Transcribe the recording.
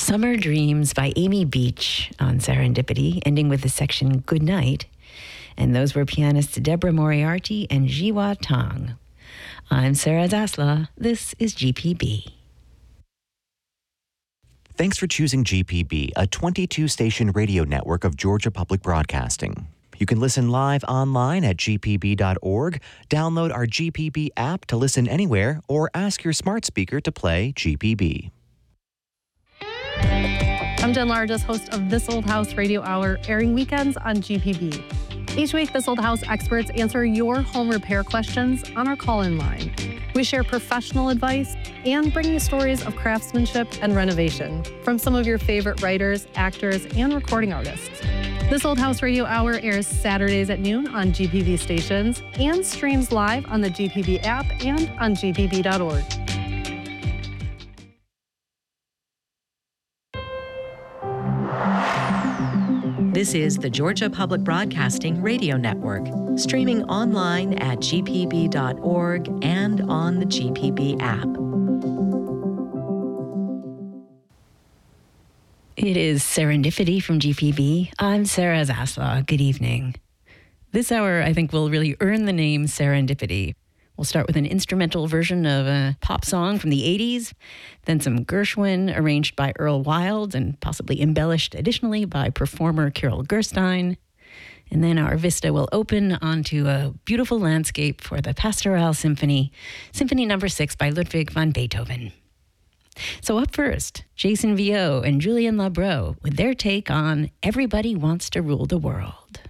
Summer Dreams by Amy Beach on Serendipity, ending with the section Good Night. And those were pianists Deborah Moriarty and Jiwa Tang. I'm Sarah Zasla. This is GPB. Thanks for choosing GPB, a 22-station radio network of Georgia Public Broadcasting. You can listen live online at gpb.org, download our GPB app to listen anywhere, or ask your smart speaker to play GPB. I'm Jen Largess, host of This Old House Radio Hour, airing weekends on GPB. Each week, This Old House experts answer your home repair questions on our call-in line. We share professional advice and bring you stories of craftsmanship and renovation from some of your favorite writers, actors, and recording artists. This Old House Radio Hour airs Saturdays at noon on GPB stations and streams live on the GPB app and on gpb.org. This is the Georgia Public Broadcasting Radio Network, streaming online at gpb.org and on the GPB app. It is Serendipity from GPB. I'm Sarah Zasla. Good evening. This hour, I think, will really earn the name Serendipity. We'll start with an instrumental version of a pop song from the 80s, then some Gershwin arranged by Earl Wild and possibly embellished additionally by performer Carol Gerstein. And then our vista will open onto a beautiful landscape for the Pastoral Symphony, Symphony No. 6 by Ludwig van Beethoven. So up first, Jason Viau and Julien Labro with their take on Everybody Wants to Rule the World.